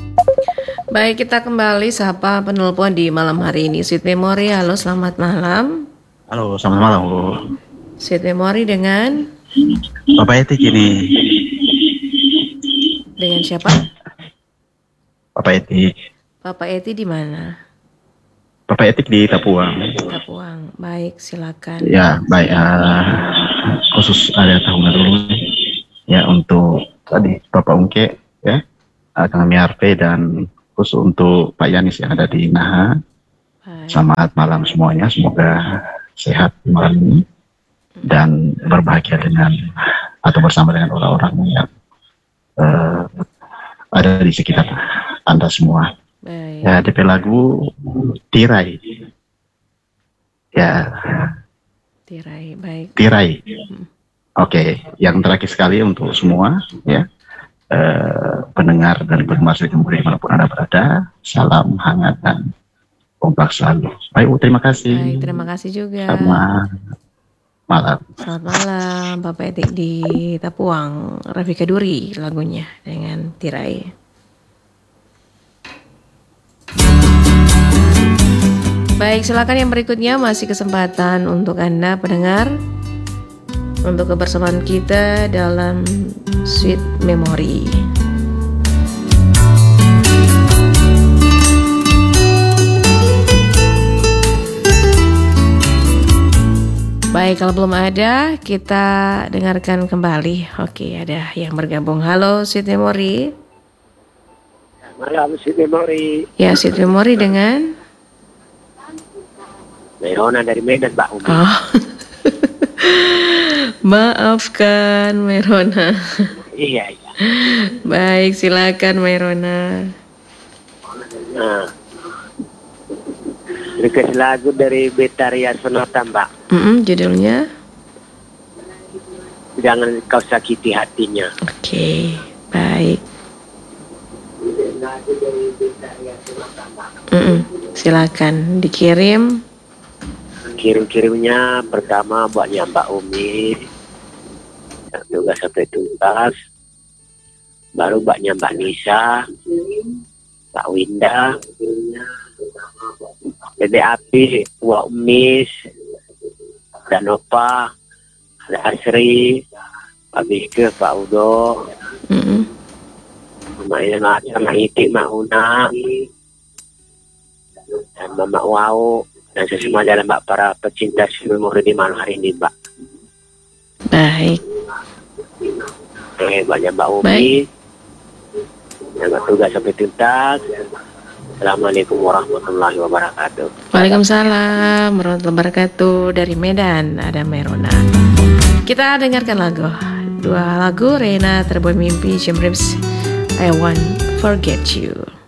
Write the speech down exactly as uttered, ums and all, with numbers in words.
Baik, kita kembali sapa penelpon di malam hari ini. Sweet Memory, halo selamat malam. Halo, selamat malam Bu. Sweet Memory dengan Bapak Etik ini. Dengan siapa? Bapak Etik. Bapak Eti di mana? Bapak Etik di Tapuang. Tapuang. Baik, silakan. Ya, baik. Uh, khusus ada tahunan dulu ya untuk tadi Bapak Ungke ya, uh, Kang Miarpe dan khusus untuk Pak Yanis yang ada di Naha. Baik. Selamat malam semuanya, semoga sehat malam ini dan berbahagia dengan atau bersama dengan orang-orang yang uh, ada di sekitar Anda semua. Baik. Ya, D P lagu Tirai. Ya. Tirai, baik. Tirai. Hmm. Oke, okay. Yang terakhir sekali untuk semua ya. Uh, pendengar dan penggemar Sweet Memory dimanapun Anda berada, salam hangat dan kompak selalu. Baik, terima kasih. Baik, terima kasih juga. Selamat malam. Selamat malam, Bapak Etik di Tapuang. Rafika Duri lagunya dengan Tirai. Baik, silakan yang berikutnya, masih kesempatan untuk Anda pendengar untuk kebersamaan kita dalam Sweet Memory. Baik, kalau belum ada, kita dengarkan kembali. Oke, ada yang bergabung. Halo, Sweet Memory. Malam, Sweet Memory. Ya, Sweet Memory dengan Merona dari Medan, Mbak Umi. Oh. Maafkan Merona. Iya, iya. Baik, silakan Merona. Nah, request lagu dari Betaria Sonata, Mbak. Mm-mm, judulnya? Jangan kau sakiti hatinya. Oke, okay, baik. Lagu dari Betaria Sonata, Mbak. Mm-mm, silakan dikirim. Kirim-kirimnya pertama buatnya Mbak Umi yang juga sampai tuntas, baru buatnya Mbak Nisa, Mbak Winda, Dede Api, Wak Umis, dan Nova, ada Asri, Pak Bike, Pak Udo, mm-hmm. Mama Ina, Mama Itik, Mak Una, dan Mama Wau. Dan semua dalam Mbak para pecinta Sweet Memory di malam hari ini, Mbak. Baik. Eh, banyak Mbak Umi. Yang tugas sampai tuntas. Assalamualaikum warahmatullahi wabarakatuh. Waalaikumsalam warahmatullahi wabarakatuh. Dari Medan ada Merona. Kita dengarkan lagu. Dua lagu, Rena Terbuai Mimpi, Jim Rims, I Won't Forget You.